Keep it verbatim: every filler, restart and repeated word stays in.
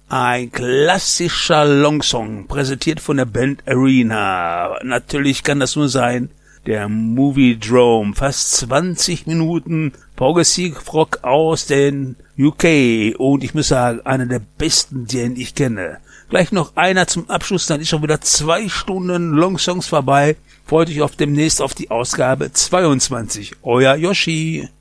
Ein klassischer Longsong, präsentiert von der Band Arena. Natürlich kann das nur sein der Moviedrome. Fast zwanzig Minuten Progressive Rock aus den U K. Und ich muss sagen, einer der besten, den ich kenne. Gleich noch einer zum Abschluss, dann ist schon wieder zwei Stunden Longsongs vorbei. Freut euch auf demnächst auf die Ausgabe zweiundzwanzig. Euer Yoshi.